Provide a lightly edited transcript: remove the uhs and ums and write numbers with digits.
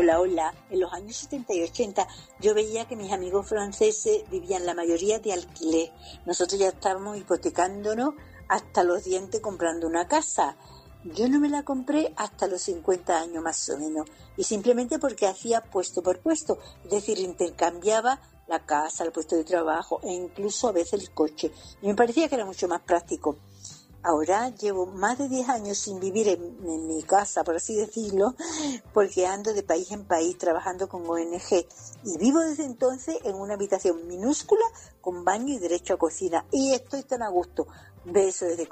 Hola, hola. En los años 70 y 80 yo veía que mis amigos franceses vivían la mayoría de alquiler. Nosotros ya estábamos hipotecándonos hasta los dientes comprando una casa. Yo no me la compré hasta los 50 años más o menos, y simplemente porque hacía puesto por puesto, es decir, intercambiaba la casa, el puesto de trabajo e incluso a veces el coche. Y me parecía que era mucho más práctico. Ahora llevo más de 10 años sin vivir en mi casa, por así decirlo, porque ando de país en país trabajando con ONG y vivo desde entonces en una habitación minúscula con baño y derecho a cocina, y estoy tan a gusto. Besos desde